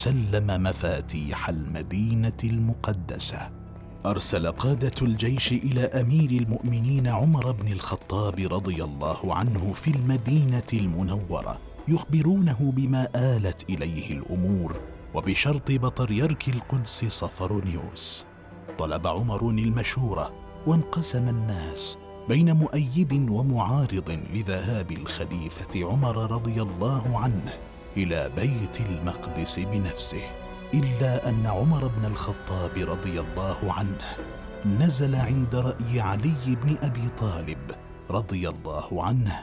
سلم مفاتيح المدينة المقدسة. أرسل قادة الجيش إلى أمير المؤمنين عمر بن الخطاب رضي الله عنه في المدينة المنورة يخبرونه بما آلت إليه الأمور، وبشرط بطريرك القدس صفرونيوس. طلب عمر المشورة، وانقسم الناس بين مؤيد ومعارض لذهاب الخليفة عمر رضي الله عنه إلى بيت المقدس بنفسه، إلا أن عمر بن الخطاب رضي الله عنه نزل عند رأي علي بن أبي طالب رضي الله عنه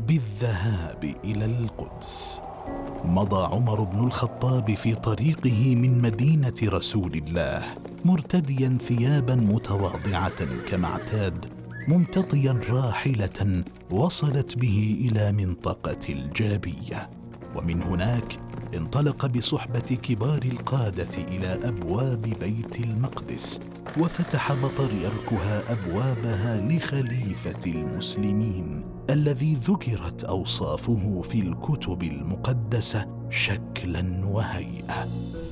بالذهاب إلى القدس. مضى عمر بن الخطاب في طريقه من مدينة رسول الله مرتديا ثيابا متواضعة كما اعتاد، ممتطيا راحلة وصلت به إلى منطقة الجابية، ومن هناك انطلق بصحبة كبار القادة إلى أبواب بيت المقدس، وفتح بطريركها أبوابها لخليفة المسلمين الذي ذكرت أوصافه في الكتب المقدسة شكلا وهيئة.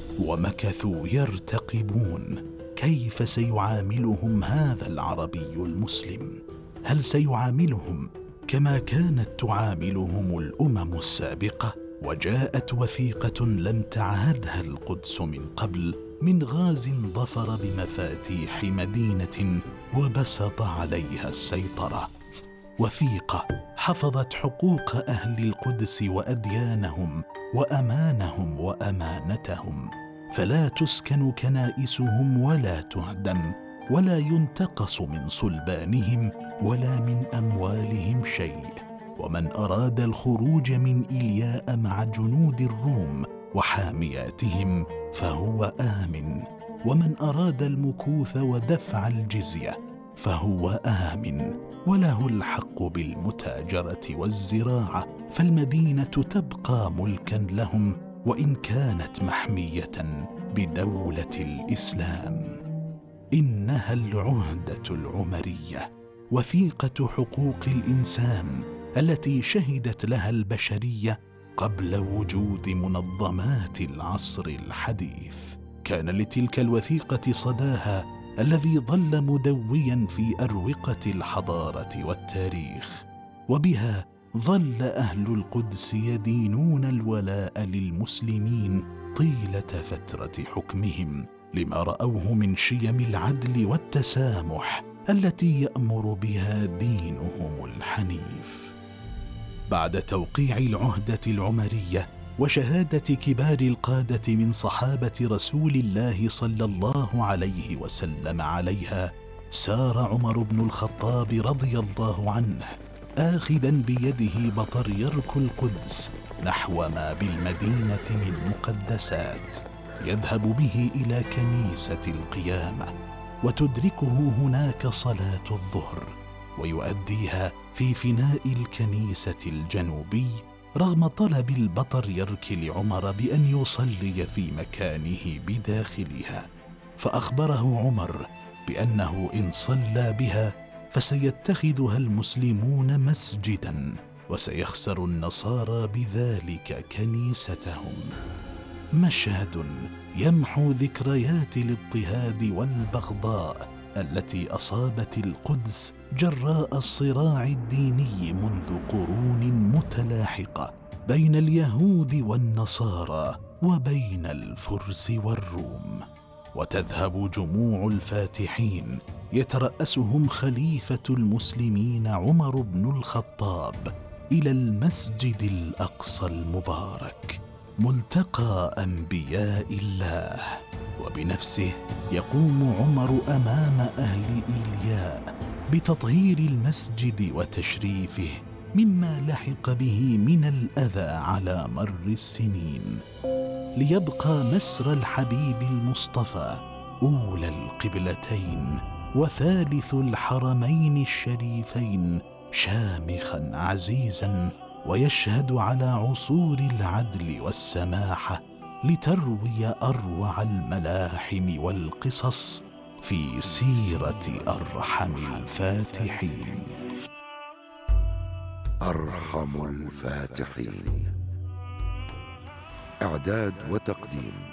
ومكثوا يرتقبون كيف سيعاملهم هذا العربي المسلم. هل سيعاملهم كما كانت تعاملهم الأمم السابقة؟ وجاءت وثيقة لم تعهدها القدس من قبل من غاز ظفر بمفاتيح مدينة وبسط عليها السيطرة. وثيقة حفظت حقوق أهل القدس وأديانهم وأمانهم وأمانتهم، فلا تسكن كنائسهم ولا تهدم، ولا ينتقص من صلبانهم ولا من أموالهم شيء. ومن أراد الخروج من إلياء مع جنود الروم وحامياتهم فهو آمن، ومن أراد المكوث ودفع الجزية فهو آمن، وله الحق بالمتاجرة والزراعة، فالمدينة تبقى ملكا لهم وإن كانت محمية بدولة الإسلام. إنها العهدة العمرية، وثيقة حقوق الإنسان التي شهدت لها البشرية قبل وجود منظمات العصر الحديث. كان لتلك الوثيقة صداها الذي ظل مدويا في أروقة الحضارة والتاريخ، وبها ظل أهل القدس يدينون الولاء للمسلمين طيلة فترة حكمهم، لما رأوه من شيم العدل والتسامح التي يأمر بها دينهم الحنيف. بعد توقيع العهدة العمرية وشهادة كبار القادة من صحابة رسول الله صلى الله عليه وسلم عليها، سار عمر بن الخطاب رضي الله عنه آخذا بيده بطريرك القدس نحو ما بالمدينة من مقدسات، يذهب به إلى كنيسة القيامة وتدركه هناك صلاة الظهر، ويؤديها في فناء الكنيسة الجنوبي رغم طلب البطريرك لعمر بأن يصلي في مكانه بداخلها. فأخبره عمر بأنه إن صلى بها فسيتخذها المسلمون مسجدا، وسيخسر النصارى بذلك كنيستهم. مشهد يمحو ذكريات الاضطهاد والبغضاء التي أصابت القدس جراء الصراع الديني منذ قرون متلاحقة بين اليهود والنصارى وبين الفرس والروم. وتذهب جموع الفاتحين يترأسهم خليفة المسلمين عمر بن الخطاب إلى المسجد الأقصى المبارك ملتقى أنبياء الله، وبنفسه يقوم عمر أمام أهل إيلياء بتطهير المسجد وتشريفه مما لحق به من الأذى على مر السنين، ليبقى مسرى الحبيب المصطفى أولى القبلتين وثالث الحرمين الشريفين شامخا عزيزا، ويشهد على عصور العدل والسماحة لتروي أروع الملاحم والقصص في سيرة أرحم الفاتحين. أرحم الفاتحين. إعداد وتقديم